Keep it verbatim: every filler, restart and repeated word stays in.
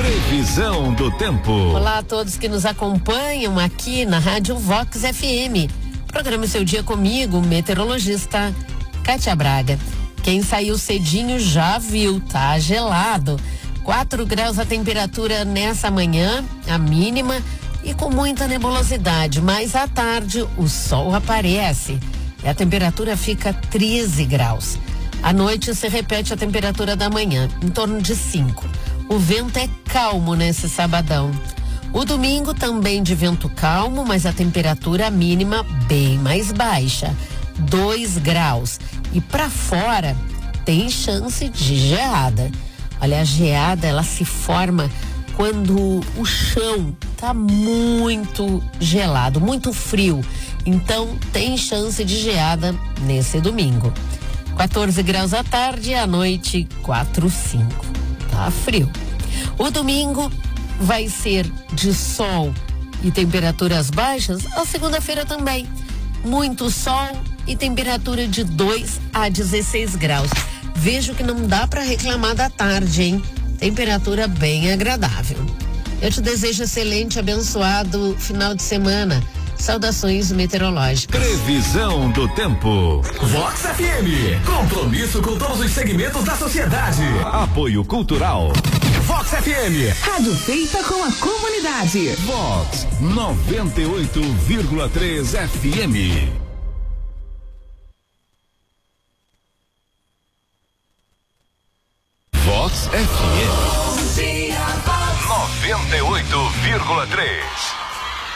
Previsão do tempo. Olá a todos que nos acompanham aqui na Rádio Vox F M. Programa Seu Dia comigo, meteorologista Kátia Braga. Quem saiu cedinho já viu, tá gelado. quatro graus a temperatura nessa manhã, a mínima, e com muita nebulosidade, mas à tarde o sol aparece e a temperatura fica treze graus. À noite se repete a temperatura da manhã, em torno de cinco. O vento é calmo nesse sabadão. O domingo também de vento calmo, mas a temperatura mínima bem mais baixa, dois graus. E para fora tem chance de geada. Olha, a geada ela se forma quando o chão tá muito gelado, muito frio. Então tem chance de geada nesse domingo. quatorze graus à tarde e à noite quatro, cinco. Tá frio. O domingo vai ser de sol e temperaturas baixas, a segunda-feira também. Muito sol e temperatura de dois a dezesseis graus. Vejo que não dá para reclamar da tarde, hein? Temperatura bem agradável. Eu te desejo excelente, abençoado final de semana. Saudações meteorológicas. Previsão do tempo. Vox F M, compromisso com todos os segmentos da sociedade. Apoio Cultural. Vox F M, rádio feita com a comunidade. Vox noventa e oito vírgula três F M. Vox F M noventa e oito vírgula três.